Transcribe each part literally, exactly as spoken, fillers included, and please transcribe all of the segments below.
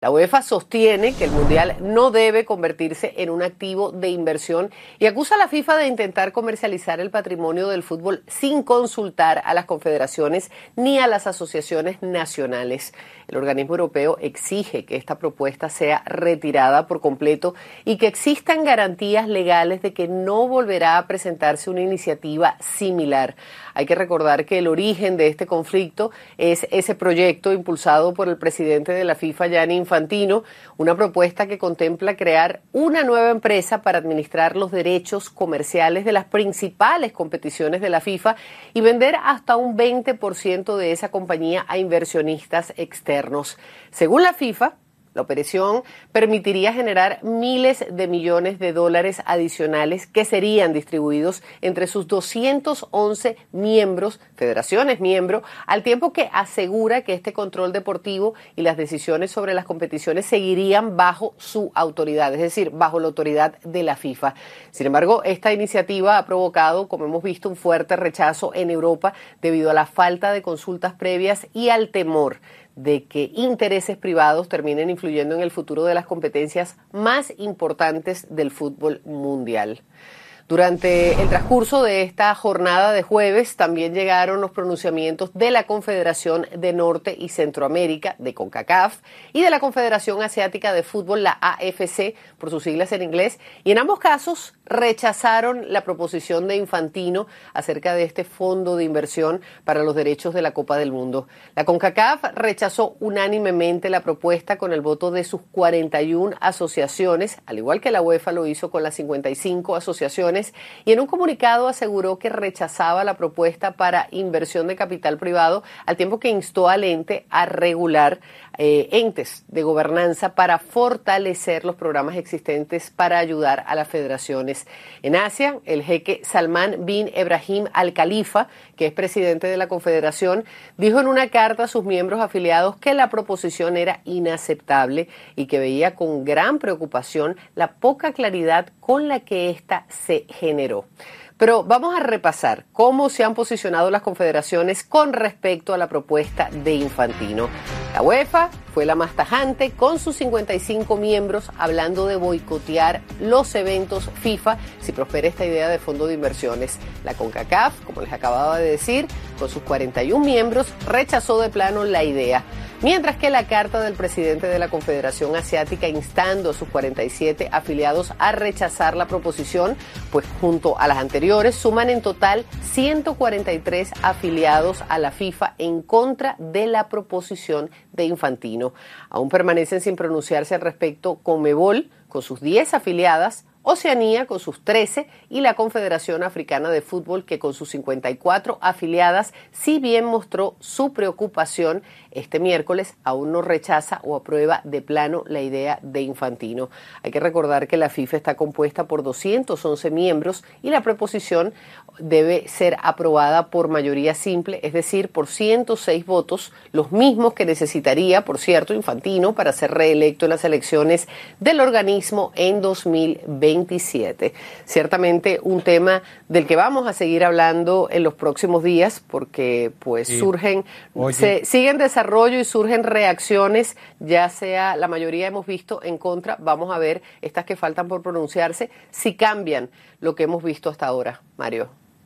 La UEFA sostiene que el Mundial no debe convertirse en un activo de inversión y acusa a la FIFA de intentar comercializar el patrimonio del fútbol sin consultar a las confederaciones ni a las asociaciones nacionales. El organismo europeo exige que esta propuesta sea retirada por completo y que existan garantías legales de que no volverá a presentarse una iniciativa similar. Hay que recordar que el origen de este conflicto es ese proyecto impulsado por el presidente de la FIFA, Gianni Infantino, una propuesta que contempla crear una nueva empresa para administrar los derechos comerciales de las principales competiciones de la FIFA y vender hasta un veinte por ciento de esa compañía a inversionistas externos. Según la FIFA, la operación permitiría generar miles de millones de dólares adicionales que serían distribuidos entre sus doscientos once miembros, federaciones miembros, al tiempo que asegura que este control deportivo y las decisiones sobre las competiciones seguirían bajo su autoridad, es decir, bajo la autoridad de la FIFA. Sin embargo, esta iniciativa ha provocado, como hemos visto, un fuerte rechazo en Europa debido a la falta de consultas previas y al temor de que intereses privados terminen influyendo en el futuro de las competencias más importantes del fútbol mundial. Durante el transcurso de esta jornada de jueves también llegaron los pronunciamientos de la Confederación de Norte y Centroamérica, de CONCACAF, y de la Confederación Asiática de Fútbol, la A F C, por sus siglas en inglés, y en ambos casos rechazaron la proposición de Infantino acerca de este fondo de inversión para los derechos de la Copa del Mundo. La CONCACAF rechazó unánimemente la propuesta con el voto de sus cuarenta y una asociaciones, al igual que la UEFA lo hizo con las cincuenta y cinco asociaciones, y en un comunicado aseguró que rechazaba la propuesta para inversión de capital privado, al tiempo que instó al ente a regular eh, entes de gobernanza para fortalecer los programas existentes para ayudar a las federaciones. En Asia, el jeque Salman bin Ebrahim Al Khalifa, que es presidente de la Confederación, dijo en una carta a sus miembros afiliados que la proposición era inaceptable y que veía con gran preocupación la poca claridad con la que ésta se generó. Pero vamos a repasar cómo se han posicionado las confederaciones con respecto a la propuesta de Infantino. La UEFA fue la más tajante, con sus cincuenta y cinco miembros, hablando de boicotear los eventos FIFA si prospera esta idea de fondo de inversiones. La CONCACAF, como les acababa de decir, con sus cuarenta y un miembros, rechazó de plano la idea. Mientras que la carta del presidente de la Confederación Asiática instando a sus cuarenta y siete afiliados a rechazar la proposición, pues junto a las anteriores suman en total ciento cuarenta y tres afiliados a la FIFA en contra de la proposición de Infantino. Aún permanecen sin pronunciarse al respecto Conmebol, con sus diez afiliadas, Oceanía con sus trece y la Confederación Africana de Fútbol, que con sus cincuenta y cuatro afiliadas, si bien mostró su preocupación, este miércoles aún no rechaza o aprueba de plano la idea de Infantino. Hay que recordar que la FIFA está compuesta por doscientos once miembros y la proposición debe ser aprobada por mayoría simple, es decir, por ciento seis votos, los mismos que necesitaría, por cierto, Infantino para ser reelecto en las elecciones del organismo en dos mil veintisiete. Ciertamente un tema del que vamos a seguir hablando en los próximos días, porque pues sí. surgen, Oye. se siguen desarrollando desarrollo y surgen reacciones, ya sea la mayoría hemos visto en contra, vamos a ver estas que faltan por pronunciarse, si cambian lo que hemos visto hasta ahora. Mario.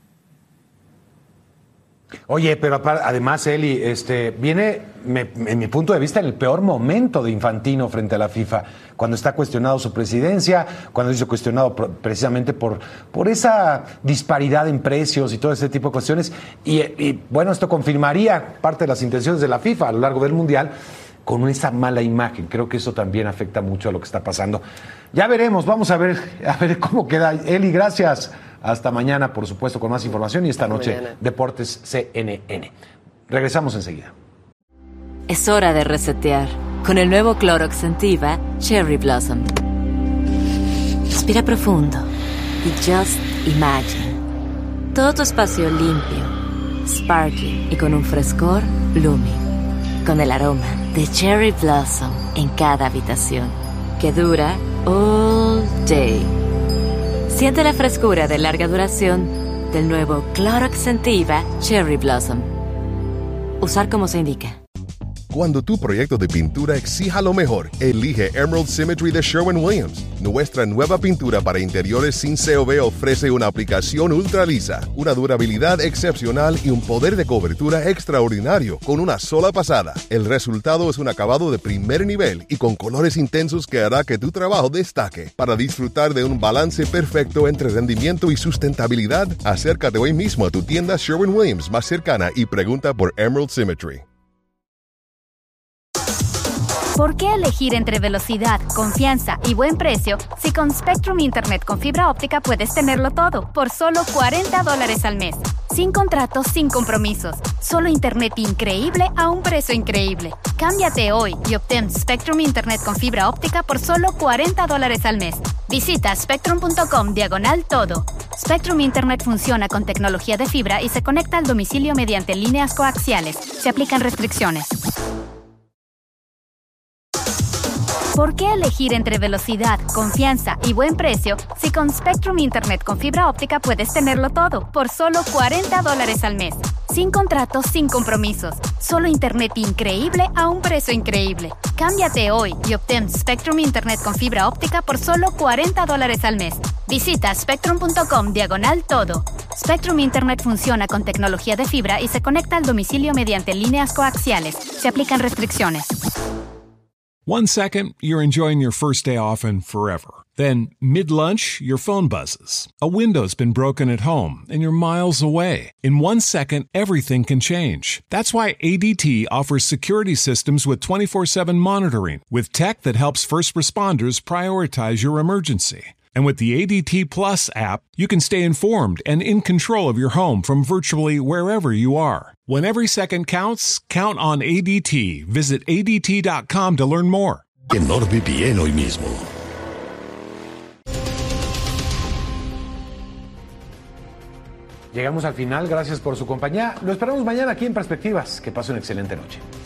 Oye, pero además, Eli, este, viene, me, en mi punto de vista, en el peor momento de Infantino frente a la FIFA, cuando está cuestionado su presidencia, cuando ha sido cuestionado precisamente por, por esa disparidad en precios y todo ese tipo de cuestiones. Y, y bueno, esto confirmaría parte de las intenciones de la FIFA a lo largo del Mundial con esa mala imagen. Creo que eso también afecta mucho a lo que está pasando. Ya veremos, vamos a ver, a ver cómo queda. Eli, gracias. Hasta mañana, por supuesto, con más información y esta noche, Deportes C N N. Regresamos enseguida. Es hora de resetear con el nuevo Clorox Scentiva Cherry Blossom. Respira profundo y just imagine. Todo tu espacio limpio, sparkly y con un frescor blooming. Con el aroma de Cherry Blossom en cada habitación, que dura all day. Siente la frescura de larga duración del nuevo Clorox Scentiva Cherry Blossom. Usar como se indica. Cuando tu proyecto de pintura exija lo mejor, elige Emerald Symmetry de Sherwin-Williams. Nuestra nueva pintura para interiores sin C O B ofrece una aplicación ultra lisa, una durabilidad excepcional y un poder de cobertura extraordinario con una sola pasada. El resultado es un acabado de primer nivel y con colores intensos que hará que tu trabajo destaque. Para disfrutar de un balance perfecto entre rendimiento y sustentabilidad, acércate hoy mismo a tu tienda Sherwin-Williams más cercana y pregunta por Emerald Symmetry. ¿Por qué elegir entre velocidad, confianza y buen precio si con Spectrum Internet con fibra óptica puedes tenerlo todo por solo cuarenta dólares al mes? Sin contratos, sin compromisos. Solo Internet increíble a un precio increíble. Cámbiate hoy y obtén Spectrum Internet con fibra óptica por solo cuarenta dólares al mes. Visita spectrum.com diagonal todo. Spectrum Internet funciona con tecnología de fibra y se conecta al domicilio mediante líneas coaxiales. Se aplican restricciones. ¿Por qué elegir entre velocidad, confianza y buen precio si con Spectrum Internet con fibra óptica puedes tenerlo todo por solo cuarenta dólares al mes? Sin contratos, sin compromisos. Solo Internet increíble a un precio increíble. Cámbiate hoy y obtén Spectrum Internet con fibra óptica por solo cuarenta dólares al mes. Visita spectrum.com diagonal todo. Spectrum Internet funciona con tecnología de fibra y se conecta al domicilio mediante líneas coaxiales. Se aplican restricciones. One second, you're enjoying your first day off and forever. Then, mid-lunch, your phone buzzes. A window's been broken at home and you're miles away. In one second, everything can change. That's why A D T offers security systems with twenty-four seven monitoring, with tech that helps first responders prioritize your emergency. And with the A D T Plus app, you can stay informed and in control of your home from virtually wherever you are. When every second counts, count on A D T. Visit A D T dot com to learn more. En NordVPN hoy mismo. Llegamos al final, gracias por su compañía. Lo esperamos mañana aquí en Perspectivas. Que pase una excelente noche.